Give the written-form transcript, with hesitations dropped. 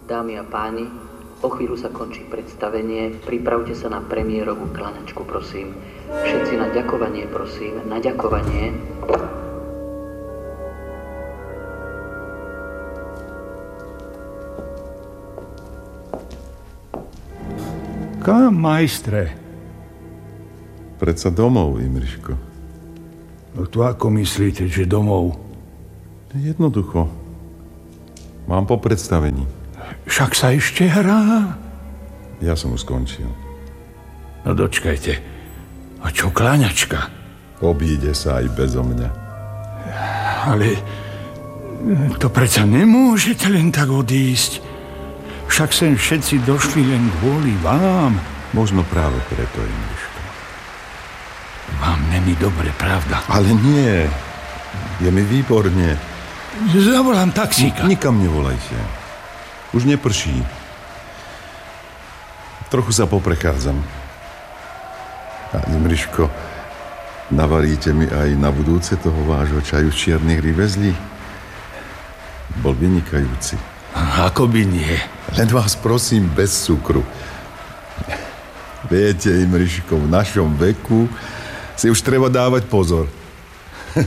Dámy a páni, o chvíľu sa končí predstavenie. Pripravte sa na premiérovú kľaňačku, prosím. Všetci na ďakovanie, prosím. Na ďakovanie. Kam, majstre? Predsa domov, Imriško. No to ako myslíte, že domov? Jednoducho. Mám po predstavení. Však sa ešte hrá. Ja som už skončil. No dočkajte. A čo kláňačka? Obíde sa aj bezo mňa. Ale to predsa nemôžete len tak odísť. Však sem všetci došli len kvôli vám. Možno práve preto, Imriško. Vám není dobre, pravda? Ale nie. Je mi výborne. Zavolám taxíka. Nikam nevolajte. Už neprší. Trochu sa poprechádzam. A Imriško, navaríte mi aj na budúce toho vášho čaju z čiernych rivezlí? Bol vynikajúci. Ako by nie? Len vás prosím bez cukru. Viete, Imriško, v našom veku si už treba dávať pozor.